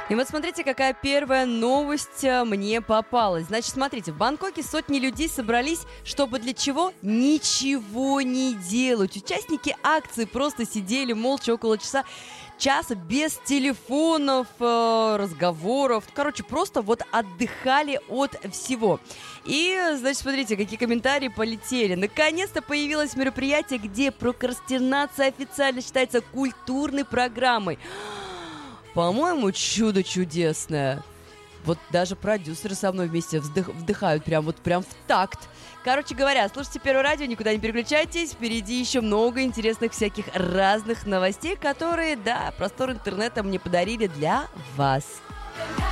И вот смотрите, какая первая новость мне попалась. Значит, смотрите, в Бангкоке сотни людей собрались, чтобы для чего? Ничего не делать. Участники акции просто сидели молча около часа без телефонов, разговоров. Короче, просто вот отдыхали от всего. И, значит, смотрите, какие комментарии полетели. Наконец-то появилось мероприятие, где прокрастинация официально считается культурной программой. По-моему, чудо чудесное. Вот даже продюсеры со мной вместе вдыхают прям в такт. Короче говоря, слушайте Первое радио, никуда не переключайтесь. Впереди еще много интересных всяких разных новостей, которые, да, простор интернета мне подарили для вас.